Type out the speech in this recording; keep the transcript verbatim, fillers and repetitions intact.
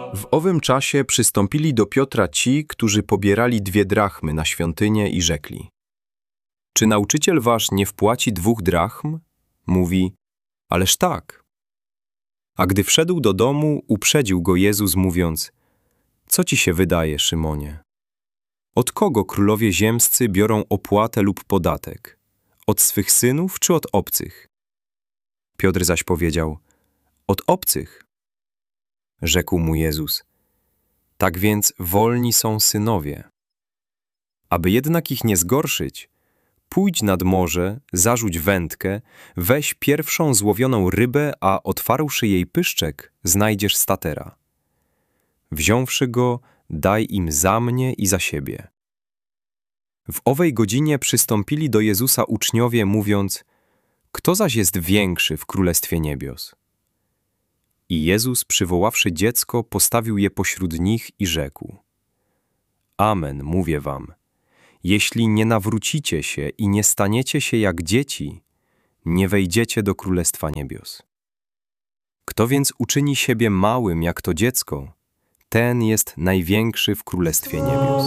W owym czasie przystąpili do Piotra ci, którzy pobierali dwie drachmy na świątynię i rzekli: Czy nauczyciel wasz nie wpłaci dwóch drachm? Mówi: Ależ tak. A gdy wszedł do domu, uprzedził go Jezus, mówiąc: Co ci się wydaje, Szymonie? Od kogo królowie ziemscy biorą opłatę lub podatek? Od swych synów czy od obcych? Piotr zaś powiedział: Od obcych. Rzekł mu Jezus: Tak więc wolni są synowie. Aby jednak ich nie zgorszyć, pójdź nad morze, zarzuć wędkę, weź pierwszą złowioną rybę, a otwarłszy jej pyszczek, znajdziesz statera. Wziąwszy go, daj im za mnie i za siebie. W owej godzinie przystąpili do Jezusa uczniowie, mówiąc: Kto zaś jest większy w Królestwie Niebios? I Jezus, przywoławszy dziecko, postawił je pośród nich i rzekł: Amen, mówię wam, jeśli nie nawrócicie się i nie staniecie się jak dzieci, nie wejdziecie do Królestwa Niebios. Kto więc uczyni siebie małym jak to dziecko, ten jest największy w Królestwie Niebios.